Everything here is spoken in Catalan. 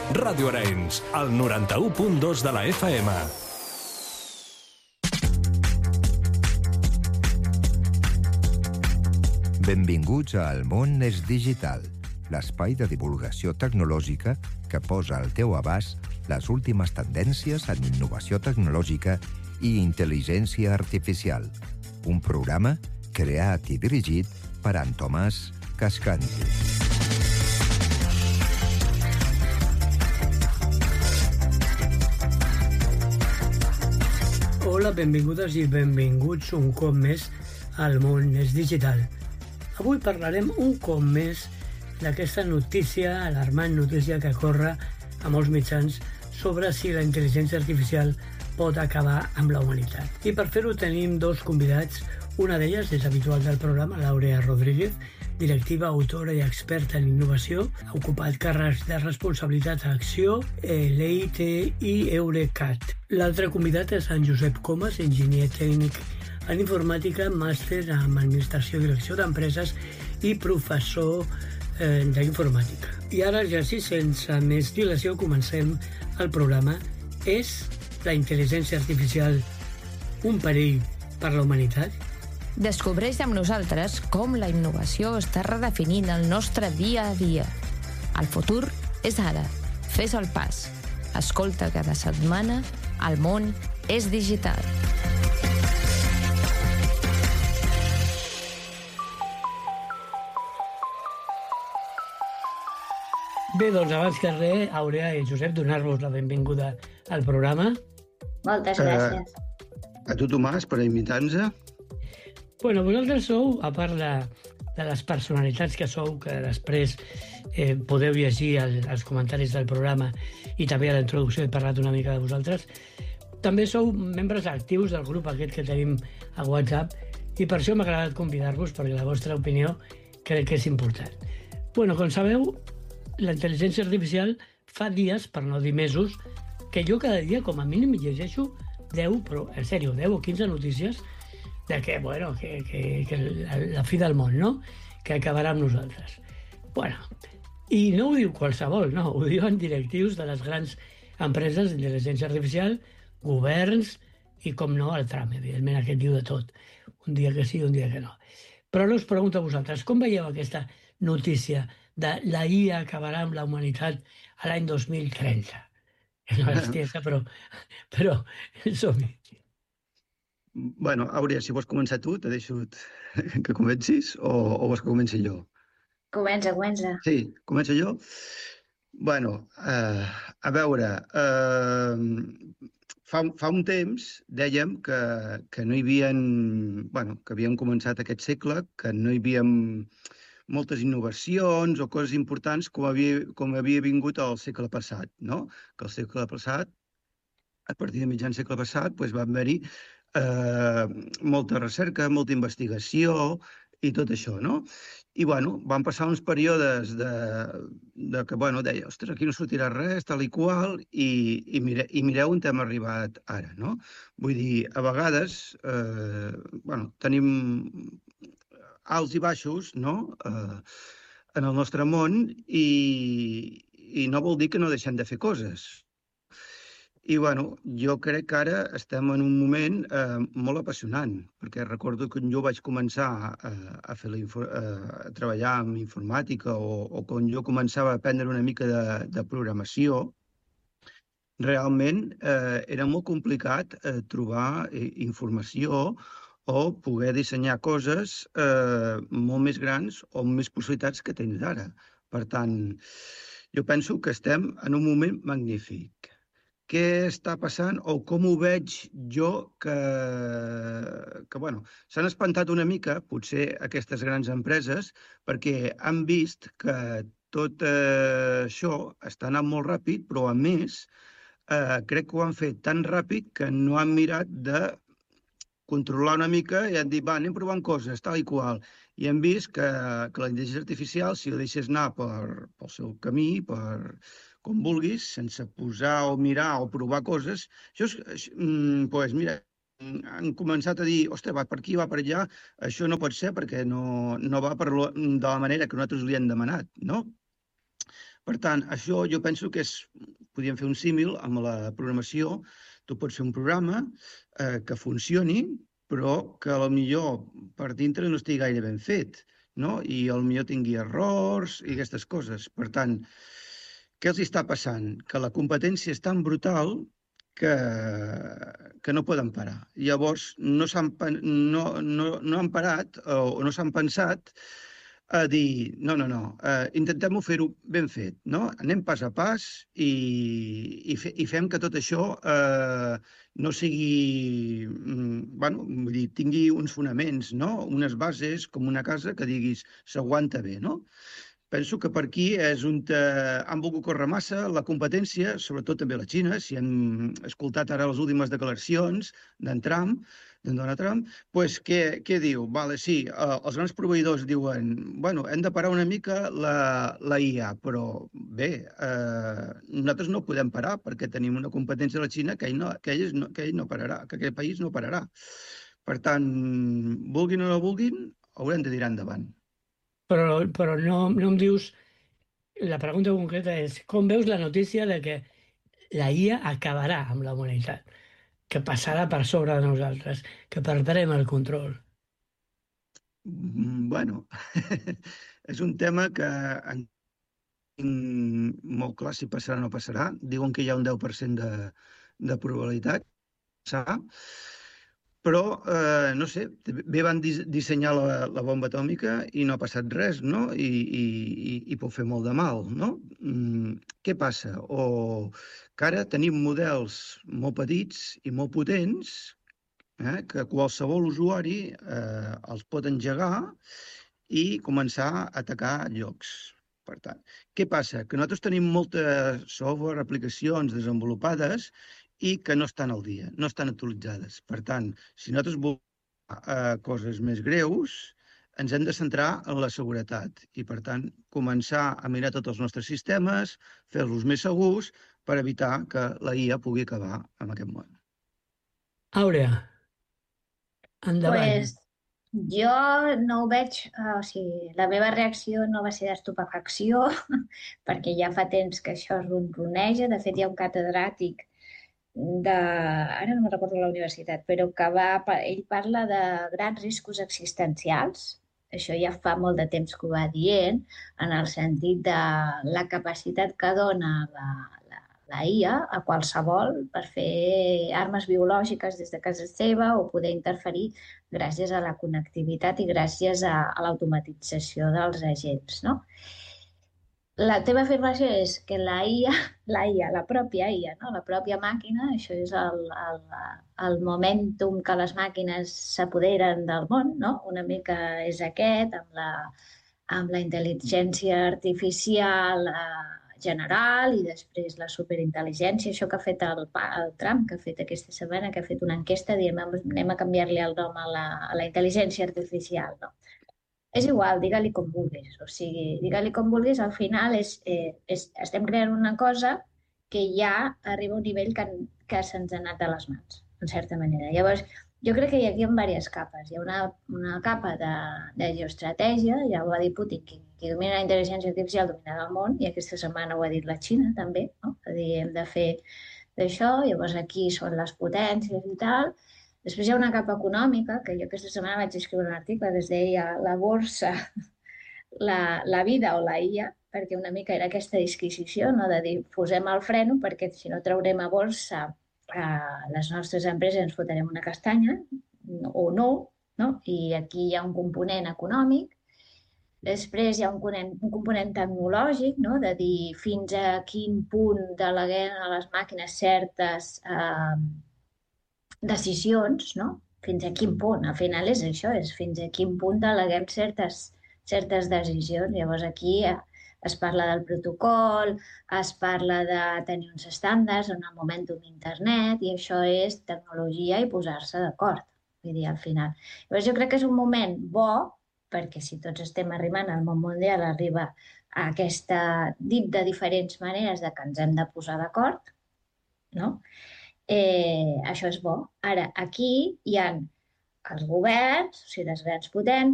Ràdio Arenys, al 91.2 de la FM. Benvinguts a El món és digital, l'espai de divulgació tecnològica que posa al teu abast les últimes tendències en innovació tecnològica i intel·ligència artificial. Un programa creat i dirigit per en Tomàs Cascanti. Hola, benvingudes i benvinguts un cop més al món és digital. Avui parlarem un cop més d'aquesta notícia, alarmant notícia que corre a molts mitjans sobre si la intel·ligència artificial pot acabar amb la humanitat. I per fer-ho tenim dos convidats. Una d'elles és habitual del programa, L'Àurea Rodríguez, directiva, autora i experta en innovació. Ha ocupat càrrecs de responsabilitat a Acció, l'EIT i Eurecat. L'altre convidat és en Josep Comas, enginyer tècnic en informàtica, màster en administració i direcció d'empreses i professor d'informàtica. I ara, ja sí, sense més dilació, comencem el programa. És la intel·ligència artificial un perill per la humanitat? Descobreix amb nosaltres com la innovació està redefinint el nostre dia a dia. El futur és ara. Fes el pas. Escolta cada setmana El món és digital. Bé, doncs abans que res, Àurea i Josep, donar-vos la benvinguda al programa. Moltes gràcies. A tu, Tomàs, per invitar-nos. Bueno, vosaltres sou, a part de les personalitats que sou, que després podeu llegir els comentaris del programa i també a la introducció he parlat una mica de vosaltres, també sou membres actius del grup aquest que tenim a WhatsApp i per això m'ha agradat convidar-vos perquè la vostra opinió crec que és important. Bueno, com sabeu, la intel·ligència artificial fa dies, per no dir mesos, que jo cada dia com a mínim llegeixo 10, però en sèrio, 10 o 15 notícies de que, bueno, que la fi del món, no? Que acabarà amb nosaltres. Bueno, i no ho diu qualsevol, no, ho diuen directius de les grans empreses d'intel·ligència artificial, governs i, com no, el Trump, evidentment, aquest diu de tot. Un dia que sí, un dia que no. Però no us pregunto a vosaltres, com veieu aquesta notícia de la IA acabarà amb la humanitat a l'any 2030? És una bestiesa, però som-hi. Bueno, Àurea, si vols començar tu, t'he deixat que comencis o vols que comenci jo? Comença. Sí, començo jo? Bueno, a veure, fa un temps dèiem que no hi havia... Bueno, que havíem començat aquest segle, que no hi havia moltes innovacions o coses importants com havia vingut al segle passat, no? Que al segle passat, a partir de mitjan segle passat, doncs va haver-hi molta recerca, molta investigació i tot això, no? I, bueno, van passar uns períodes de que, bueno, deia, ostres, aquí no sortirà res, tal i qual, i mireu on hem arribat ara, no? Vull dir, a vegades, bueno, tenim alts i baixos, no?, en el nostre món i no vol dir que no deixem de fer coses. I, bueno, jo crec que ara estem en un moment molt apassionant, perquè recordo que jo vaig començar a treballar en informàtica o quan jo començava a aprendre una mica de programació, realment era molt complicat trobar informació o poder dissenyar coses molt més grans o amb més possibilitats que tens ara. Per tant, jo penso que estem en un moment magnífic. Què està passant o com ho veig jo que bueno, s'han espantat una mica, potser aquestes grans empreses, perquè han vist que tot això està anant molt ràpid, però a més crec que ho han fet tan ràpid que no han mirat de controlar una mica i han dit, va, anem provant coses, tal i qual. I hem vist que la intel·ligència artificial, si la deixes anar pel seu camí, com vulguis, sense posar o mirar o provar coses, doncs mira, han començat a dir, ostres, va per aquí, va per allà, això no pot ser perquè no va de la manera que nosaltres li hem demanat, no? Per tant, això jo penso que podríem fer un símil amb la programació. Tu pots fer un programa que funcioni, però que potser per dintre no estigui gaire ben fet, no? I potser tingui errors i aquestes coses. Per tant, què els està passant? Que la competència és tan brutal que no poden parar. Llavors, no han parat o no s'han pensat a dir, no, intentem-ho fer-ho ben fet, no? Anem pas a pas i fem que tot això no sigui, vull dir, tingui uns fonaments, no? Unes bases com una casa que diguis s'aguanta bé, no? Penso que per aquí és on han volgut córrer massa la competència, sobretot també la Xina, si hem escoltat ara les últimes declaracions d'en Donald Trump, doncs què diu? Vale, sí, els grans proveïdors diuen, bueno, hem de parar una mica la IA, però bé, nosaltres no podem parar perquè tenim una competència a la Xina que ell no pararà, que aquell país no pararà. Per tant, vulguin o no vulguin, haurem de tirar endavant. Però no em dius, la pregunta concreta és, com veus la notícia de que la IA acabarà amb la humanitat, que passarà per sobre de nosaltres, que perdrem el control? Bueno, és un tema que en tinc molt clar si passarà o no passarà. Diuen que hi ha un 10% de probabilitat de passar. Però, no sé, bé van dissenyar la bomba atòmica i no ha passat res, no? I pot fer molt de mal, no? Què passa? Que ara tenim models molt petits i molt potents que qualsevol usuari els pot engegar i començar a atacar llocs. Per tant, què passa? Que nosaltres tenim molta software, aplicacions desenvolupades i que no estan al dia, no estan actualitzades. Per tant, si nosaltres volem coses més greus, ens hem de centrar en la seguretat i, per tant, començar a mirar tots els nostres sistemes, fer-los més segurs per evitar que la IA pugui acabar amb aquest món. Àurea, endavant. Pues jo no ho veig, o sigui, la meva reacció no va ser d'estupefacció, perquè ja fa temps que això es ronroneja. De fet, hi ha un catedràtic ara no me'n recordo la universitat, però que ell parla de grans riscos existencials. Això ja fa molt de temps que ho va dient, en el sentit de la capacitat que dona la IA a qualsevol per fer armes biològiques des de casa seva o poder interferir gràcies a la connectivitat i gràcies a l'automatització dels agents, no? La teva afirmació és que la pròpia IA, no? La pròpia màquina, això és el momentum que les màquines s'apoderen del món, no? Una mica és aquest, amb la intel·ligència artificial general i després la superintel·ligència, això que ha fet el Trump, que ha fet aquesta setmana, que ha fet una enquesta dient anem a canviar-li el nom a la intel·ligència artificial, no? És igual, digue-li com vulguis. O sigui, digue-li com vulguis, al final estem creant una cosa que ja arriba a un nivell que se'ns ha anat de les mans, en certa manera. Llavors, jo crec que hi ha aquí diverses capes. Hi ha una capa de geoestratègia, ja ho va dir Putin, qui domina la intel·ligència artificial dominarà el món, i aquesta setmana ho ha dit la Xina, també, no? És a dir, hem de fer d'això, llavors aquí són les potències i tal. Després hi ha una capa econòmica, que jo aquesta setmana vaig escriure un article que es deia la borsa, la vida o la IA, perquè una mica era aquesta disquisició, no? De dir, posem el freno perquè si no traurem a borsa les nostres empreses ens fotrem una castanya, o no? I aquí hi ha un component econòmic. Després hi ha un component tecnològic, no? De dir fins a quin punt deleguem a les màquines certes decisions, no? Fins a quin punt? Al final és això, és fins a quin punt deleguem certes decisions. Llavors aquí es parla del protocol, es parla de tenir uns estàndards en el momentum d'internet, i això és tecnologia i posar-se d'acord, vull dir, al final. Llavors jo crec que és un moment bo, perquè si tots estem arribant al món mundial, arriba a aquesta dit de diferents maneres de que ens hem de posar d'acord, no? Això és bo. Ara, aquí hi ha els governs, o sigui, les grans potències,